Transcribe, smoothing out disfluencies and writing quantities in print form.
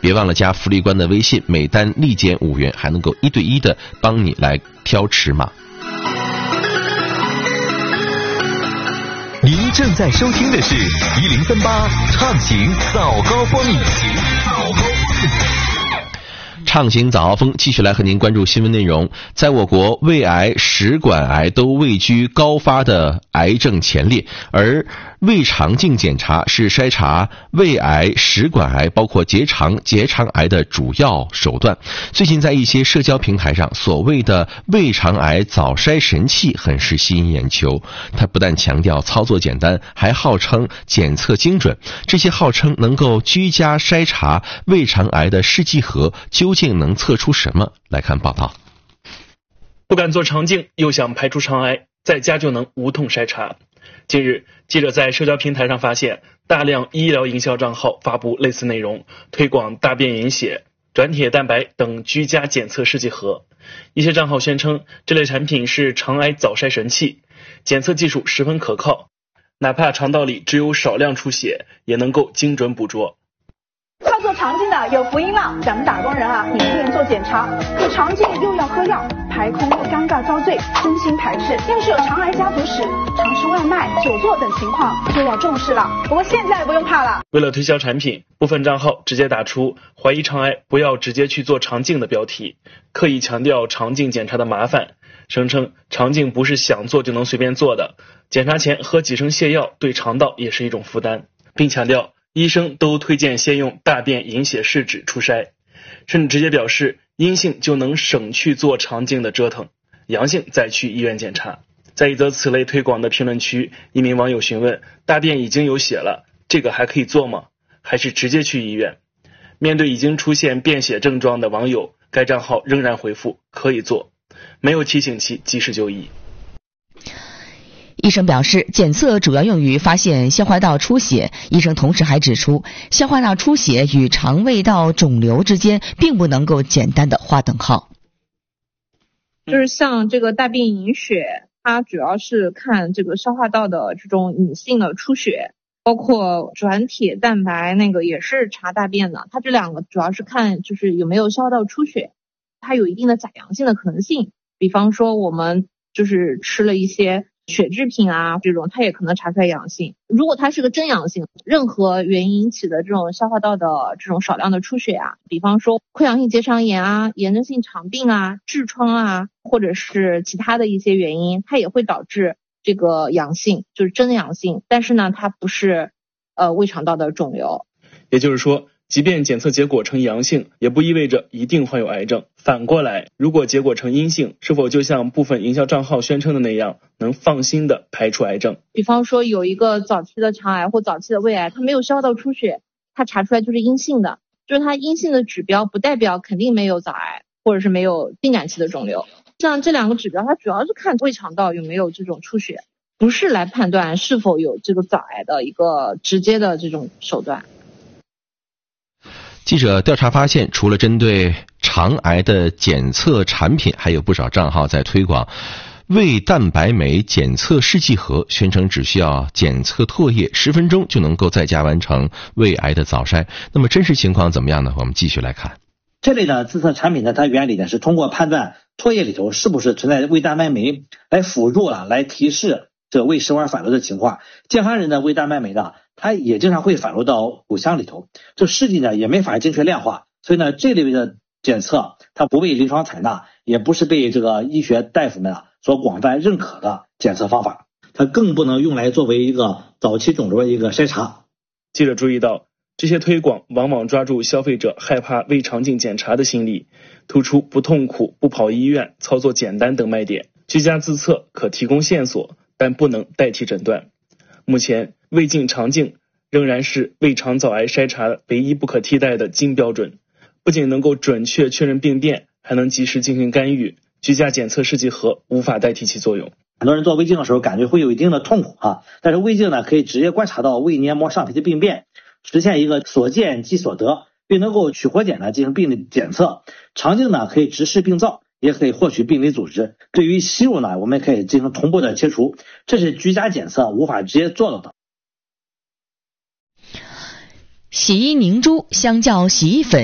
别忘了加福利官的微信，每单立减5元，还能够1对1的帮你来挑尺码。 您正在收听的是1038畅行早高峰。 畅行早高峰，继续来和您关注新闻内容。在我国，胃癌、食管癌都位居高发的癌症前列，而胃肠镜检查是筛查胃癌、食管癌包括结肠癌的主要手段。最近在一些社交平台上，所谓的胃肠癌早筛神器很是吸引眼球。它不但强调操作简单，还号称检测精准。这些号称能够居家筛查胃肠癌的试剂盒究竟能测出什么？来看报道。 不敢做肠镜，又想排除肠癌，在家就能无痛筛查。近日，记者在社交平台上发现，大量医疗营销账号发布类似内容，推广大便隐血、转铁蛋白等居家检测试剂盒。一些账号宣称，这类产品是肠癌早筛神器，检测技术十分可靠，哪怕肠道里只有少量出血，也能够精准捕捉。 要做肠镜的有福音了，咱们打工人啊，一边做检查，可肠镜又要喝药，排空又尴尬遭罪，真心排斥。要是有肠癌家族史、常吃外卖、久坐等情况，就要重视了。不过现在不用怕了。 为了推销产品，部分账号直接打出怀疑肠癌不要直接去做肠镜的标题，刻意强调肠镜检查的麻烦，声称肠镜不是想做就能随便做的，检查前喝几升泻药对肠道也是一种负担，并强调医生都推荐先用大便隐血试纸初筛，甚至直接表示阴性就能省去做肠镜的折腾，阳性再去医院检查。在一则此类推广的评论区，一名网友询问，大便已经有血了，这个还可以做吗？还是直接去医院？面对已经出现便血症状的网友，该账号仍然回复可以做，没有提醒其及时就医。 医生表示，检测主要用于发现消化道出血。医生同时还指出，消化道出血与肠胃道肿瘤之间并不能够简单的划等号。 就是像这个大便隐血，它主要是看这个消化道的这种隐性的出血，包括转铁蛋白那个也是查大便的，它这两个主要是看就是有没有消化道出血，它有一定的假阳性的可能性。比方说我们就是吃了一些血制品啊，这种它也可能查出来阳性。如果它是个真阳性，任何原因引起的这种消化道的这种少量的出血啊，比方说溃疡性结肠炎啊、炎症性肠病啊、痔疮啊，或者是其他的一些原因，它也会导致这个阳性，就是真阳性，但是呢它不是胃肠道的肿瘤。 也就是说，即便检测结果呈阳性，也不意味着一定患有癌症。反过来，如果结果呈阴性，是否就像部分营销账号宣称的那样，能放心的排除癌症？ 比方说有一个早期的肠癌或早期的胃癌，它没有消化道出血，它查出来就是阴性的，就是它阴性的指标不代表肯定没有早癌或者是没有进展期的肿瘤。像这两个指标，它主要是看胃肠道有没有这种出血，不是来判断是否有这个早癌的一个直接的这种手段。 记者调查发现，除了针对肠癌的检测产品，还有不少账号在推广胃蛋白酶检测试剂盒，宣称只需要检测唾液10分钟就能够在家完成胃癌的早筛。那么真实情况怎么样呢？我们继续来看。 这类的自测产品呢，它原理呢是通过判断唾液里头是不是存在胃蛋白酶，来辅助来提示这胃食管反流的情况。健康人的胃蛋白酶呢，它也经常会反流到骨腔里头，这试剂呢也没法精确量化，所以呢这类的检测它不被临床采纳，也不是被这个医学大夫们所广泛认可的检测方法，它更不能用来作为一个早期肿瘤的一个筛查。 记者注意到，这些推广往往抓住消费者害怕胃肠镜检查的心理，突出不痛苦、不跑医院、操作简单等卖点。居家自测可提供线索，但不能代替诊断。目前，胃镜、肠镜仍然是胃肠早癌筛查唯一不可替代的金标准，不仅能够准确确认病变，还能及时进行干预。居家检测试剂盒无法代替其作用。 很多人做胃镜的时候感觉会有一定的痛苦但是胃镜呢可以直接观察到胃黏膜上皮的病变，实现一个所见即所得，并能够取活检进行病理检测。肠镜呢可以直视病灶，也可以获取病理组织。对于息肉呢，我们可以进行同步的切除，这是居家检测无法直接做到的。 洗衣凝珠相较洗衣粉